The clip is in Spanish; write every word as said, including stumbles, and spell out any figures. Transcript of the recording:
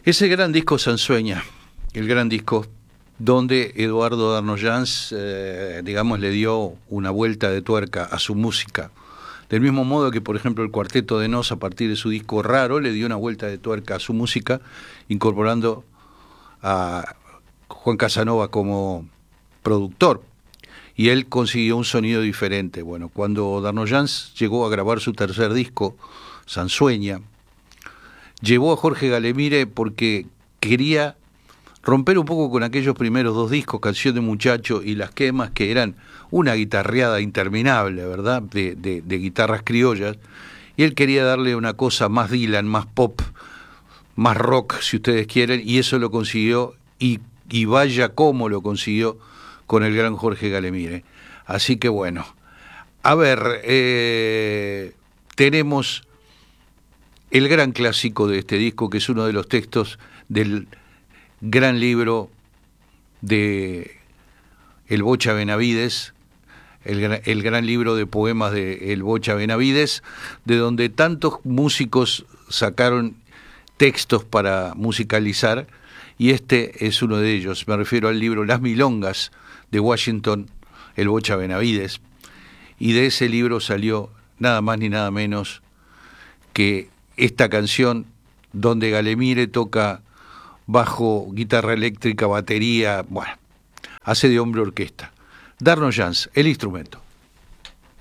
Ese gran disco Sansueña, el gran disco donde Eduardo Darnoyans, eh, digamos, le dio una vuelta de tuerca a su música. Del mismo modo que, por ejemplo, el Cuarteto de Nos, a partir de su disco Raro, le dio una vuelta de tuerca a su música, incorporando a Juan Casanova como productor. Y él consiguió un sonido diferente. Bueno, cuando Darnoyans llegó a grabar su tercer disco, Sansueña, llevó a Jorge Galemire porque quería romper un poco con aquellos primeros dos discos, Canción de Muchacho y Las Quemas, que eran una guitarreada interminable, ¿verdad?, de, de, de guitarras criollas, y él quería darle una cosa más Dylan, más pop, más rock, si ustedes quieren, y eso lo consiguió, y, y vaya cómo lo consiguió con el gran Jorge Galemire. Así que bueno, a ver, eh, tenemos el gran clásico de este disco, que es uno de los textos del gran libro de El Bocha Benavides, el gran, el gran libro de poemas de El Bocha Benavides, de donde tantos músicos sacaron textos para musicalizar, y este es uno de ellos. Me refiero al libro Las Milongas de Washington, El Bocha Benavides, y de ese libro salió nada más ni nada menos que esta canción donde Galemire toca bajo, guitarra eléctrica, batería, bueno, hace de hombre orquesta. Darnoyans, el instrumento.